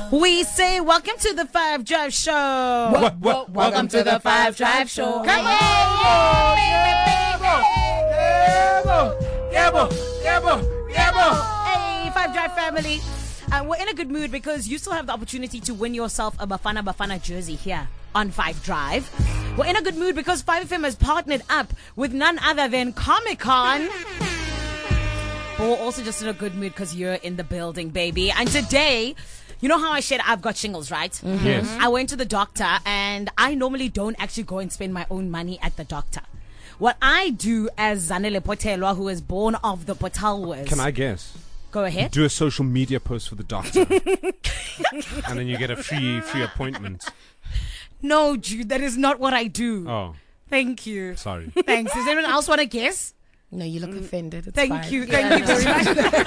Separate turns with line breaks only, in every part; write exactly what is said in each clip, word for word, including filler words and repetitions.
We say welcome to the Five Drive Show.
What, what, welcome to the Five Drive Show.
Come on. Hey, Five Drive family. Uh, we're in a good mood because you still have the opportunity to win yourself a Bafana Bafana jersey here on Five Drive. We're in a good mood because five F M has partnered up with none other than Comic Con. But we're also just in a good mood because you're in the building, baby. And today, you know how I said I've got shingles, right?
Mm-hmm. Yes.
I went to the doctor, and I normally don't actually go and spend my own money at the doctor. What I do as Zanele Potelwa, who is born of the Potalwas.
Can I guess?
Go ahead.
Do a social media post for the doctor. And then you get a free free appointment.
No, Jude, that is not what I do.
Oh.
Thank you.
Sorry.
Thanks. Does anyone else want to guess?
No, you look offended. It's
Thank
fine.
you. Thank you very much.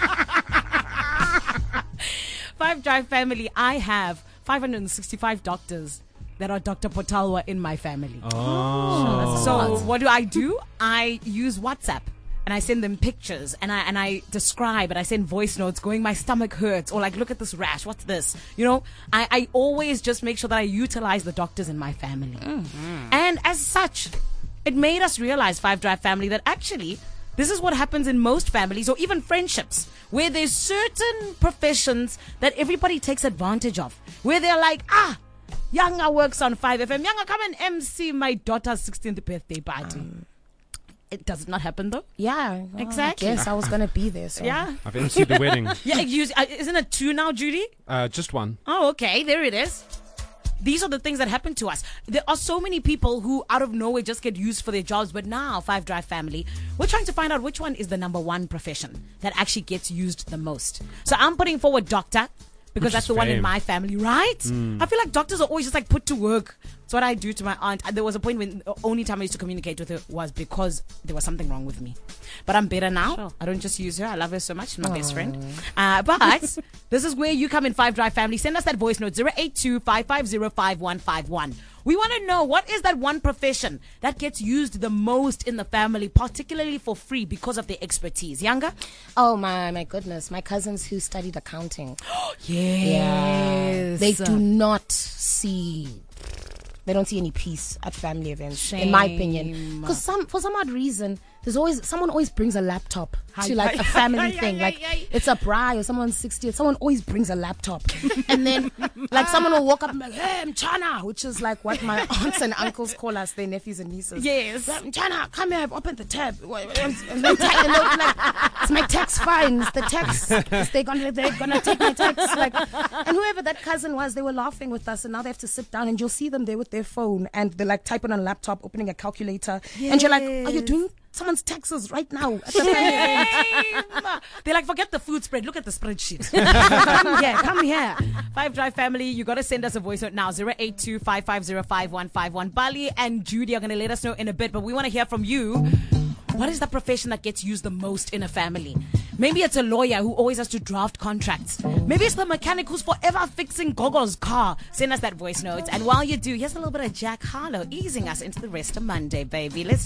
Five Drive family, I have five hundred sixty-five doctors that are Doctor Potalwa in my family.
Oh.
So what do I do? I use WhatsApp. And I send them pictures, and I and I describe, and I send voice notes going, my stomach hurts, or like, look at this rash, what's this? You know, I, I always just make sure that I utilize the doctors in my family. Mm-hmm. And as such, it made us realize, Five Drive family, that actually, this is what happens in most families, or even friendships, where there's certain professions that everybody takes advantage of, where they're like, ah, Yanga works on five F M, Yanga, come and M C my daughter's sixteenth birthday party. Um. It does not happen though.
Yeah, well,
exactly.
Yes, I was gonna be there. So.
Yeah,
I've emceed the wedding.
Yeah, you, uh, isn't it two now, Judy?
Uh, just one.
Oh, okay. There it is. These are the things that happen to us. There are so many people who, out of nowhere, just get used for their jobs. But now, Five Drive family, we're trying to find out which one is the number one profession that actually gets used the most. So I'm putting forward doctor. Because
Which
that's the
fame.
one in my family, right? Mm. I feel like doctors are always just like put to work. It's what I do to my aunt. There was a point when the only time I used to communicate with her was because there was something wrong with me. But I'm better now. Sure. I don't just use her. I love her so much. She's my Aww. best friend. Uh, but this is where you come in, Five Drive family. Send us that voice note, zero eight two, five five zero, five one five one. We want to know, what is that one profession that gets used the most in the family, particularly for free because of their expertise? Younger?
Oh, my my goodness. My cousins who studied accounting.
Yes.
Yeah. They do not see... They don't see any peace at family events,
Shame.
in my opinion. Because some, for some odd reason, there's always someone always brings a laptop hi, to like hi, a family hi, thing. Hi, like hi, hi. It's a braai or someone's sixtieth. Someone always brings a laptop, and then like someone will walk up and be like, "Hey, Mchana," which is like what my aunts and uncles call us, their nephews and nieces.
Yes,
Mchana, come here. I've opened the tab. And then type, and they'll be like, "It's my tax fines. The tax. They're gonna they're gonna take my tax." Like, and whoever that cousin was, they were laughing with us, and now they have to sit down, and you'll see them there with their phone, and they're like typing on a laptop, opening a calculator, yes. And you're like, "Are you doing someone's taxes right now?" At the
They're like, forget the food spread, look at the spreadsheet. Come here, come here. Five Drive family, you got to send us a voice note now, zero eight two, five five zero, five one five one. Bali and Judy are going to let us know in a bit, but we want to hear from you. What is the profession that gets used the most in a family? Maybe it's a lawyer who always has to draft contracts. Maybe it's the mechanic who's forever fixing Gogo's car. Send us that voice note. And while you do, here's a little bit of Jack Harlow easing us into the rest of Monday, baby. Let's